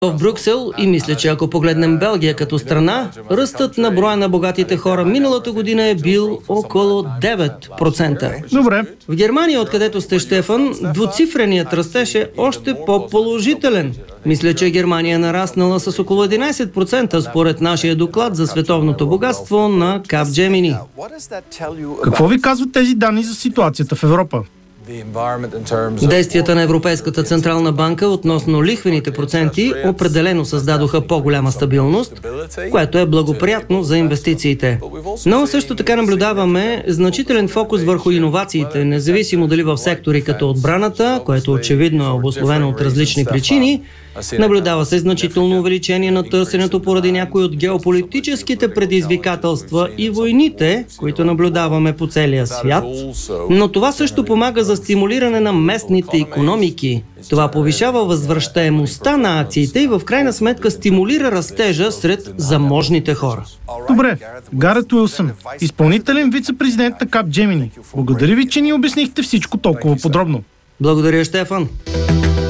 В Брюксел и мисля, че ако погледнем Белгия като страна, ръстът на броя на богатите хора миналата година е бил около 9%. Добре. В Германия, откъдето сте, Щефан, двуцифреният растеж е още по-положителен. Мисля, че Германия е нараснала с около 11% според нашия доклад за световното богатство на Capgemini. Какво ви казват тези данни за ситуацията в Европа? Действията на Европейската централна банка относно лихвените проценти определено създадоха по-голяма стабилност, което е благоприятно за инвестициите. Но също така наблюдаваме значителен фокус върху иновациите, независимо дали в сектори като отбраната, което очевидно е обусловено от различни причини. Наблюдава се значително увеличение на търсенето поради някои от геополитическите предизвикателства и войните, които наблюдаваме по целия свят. Но това също помага за стимулиране на местните икономики. Това повишава възвръщаемостта на акциите и в крайна сметка стимулира растежа сред заможните хора. Добре, Гарет Уилсън, изпълнителен вице-президент на Capgemini. Благодаря ви, че ни обяснихте всичко толкова подробно. Благодаря, Щефан.